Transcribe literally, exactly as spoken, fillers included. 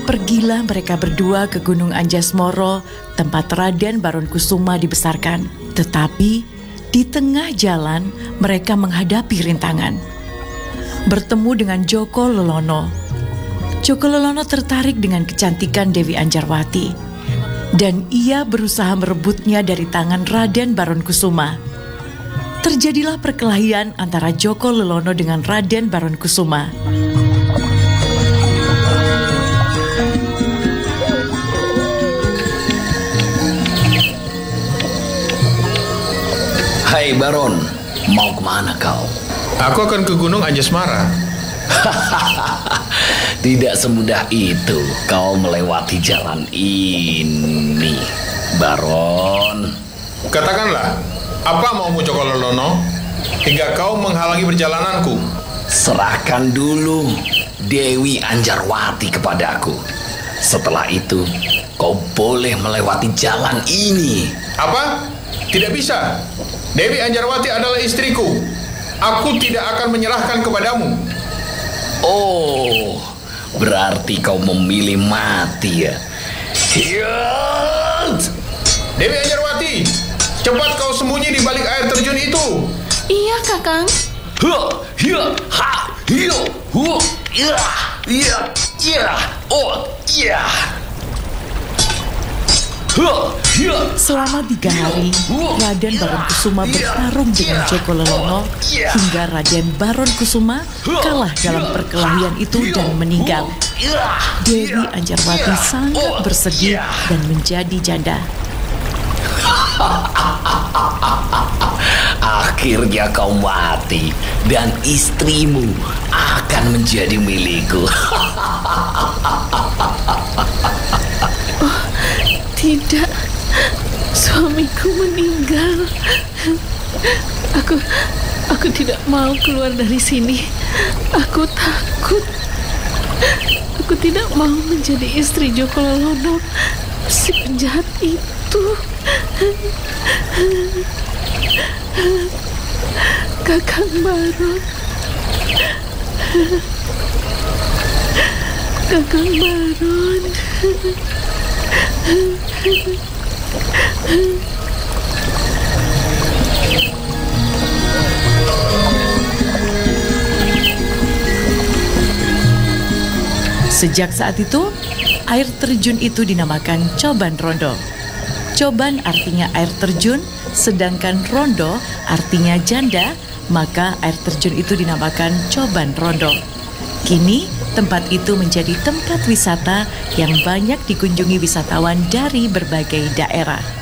Pergilah mereka berdua ke Gunung Anjasmara, tempat Raden Baronkusuma dibesarkan. Tetapi di tengah jalan mereka menghadapi rintangan. Bertemu dengan Joko Lelono. Joko Lelono tertarik dengan kecantikan Dewi Anjarwati, dan ia berusaha merebutnya dari tangan Raden Baronkusuma. Terjadilah perkelahian antara Joko Lelono dengan Raden Baronkusuma. Hai Baron, mau kemana kau? Aku akan ke Gunung Anjasmara. Tidak semudah itu kau melewati jalan ini, Baron. Katakanlah, apa maumu Joko Lelono hingga kau menghalangi perjalananku? Serahkan dulu Dewi Anjarwati kepadaku. Setelah itu, kau boleh melewati jalan ini. Apa? Tidak bisa. Dewi Anjarwati adalah istriku. Aku tidak akan menyerahkan kepadamu. Oh, berarti kau memilih mati ya? Hiat! Dewi Anjarwati, cepat kau sembunyi di balik air terjun itu. Iya, Kakang. Ha, hiya, ha, hiyo, hu, ya, ya, ya, oh, ya. Selama tiga hari, Raden Baronkusuma bertarung dengan Joko Lelono hingga Raden Baronkusuma kalah dalam perkelahian itu dan meninggal. Dewi Anjarwati sangat bersedih dan menjadi janda. Akhirnya kau mati dan istrimu akan menjadi milikku. Tidak, suamiku meninggal. Aku, aku tidak mau keluar dari sini. Aku takut. Aku tidak mau menjadi istri Joko Lelono, si penjahat itu. Kakang Baron, Kakang Baron. Sejak saat itu, air terjun itu dinamakan Coban Rondo. Coban artinya air terjun, sedangkan Rondo artinya janda, maka air terjun itu dinamakan Coban Rondo. Kini, tempat itu menjadi tempat wisata yang banyak dikunjungi wisatawan dari berbagai daerah.